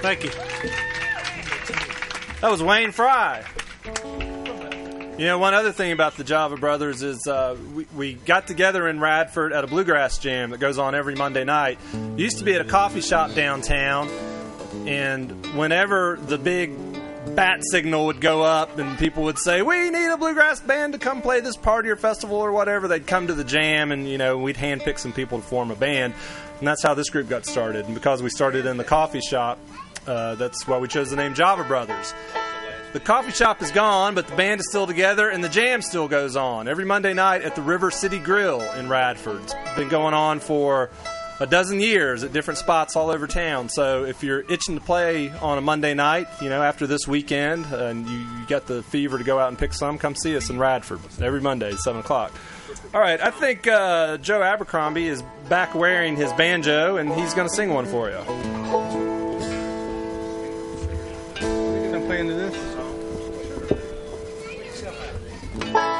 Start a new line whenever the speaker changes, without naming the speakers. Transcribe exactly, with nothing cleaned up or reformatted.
Thank you. That was Wayne Fry. You know, one other thing about the Java Brothers is uh, we, we got together in Radford at a bluegrass jam that goes on every Monday night. It used to be at a coffee shop downtown, and whenever the big bat signal would go up and people would say, we need a bluegrass band to come play this party or festival or whatever, they'd come to the jam, and, you know, we'd handpick some people to form a band. And that's how this group got started. And because we started in the coffee shop, uh, that's why we chose the name Java Brothers. The coffee shop is gone, but the band is still together, and the jam still goes on every Monday night at the River City Grill in Radford. It's been going on for a dozen years at different spots all over town. So if you're itching to play on a Monday night, you know, after this weekend, uh, and you, you got the fever to go out and pick some, come see us in Radford every Monday at seven o'clock. All right, I think uh, Joe Abercrombie is back wearing his banjo, and he's going to sing one for you.
We're going to play into this.